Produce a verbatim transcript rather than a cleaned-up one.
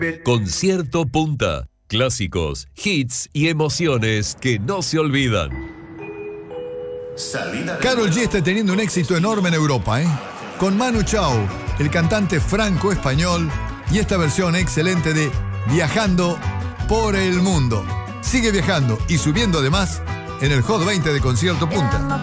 Concierto Punta. Clásicos, hits y emociones que no se olvidan. Karol G está teniendo un éxito enorme en Europa, ¿eh? Con Manu Chao, el cantante franco-español, y esta versión excelente de Viajando por el Mundo. Sigue viajando y subiendo además en el Hot veinte de Concierto Punta.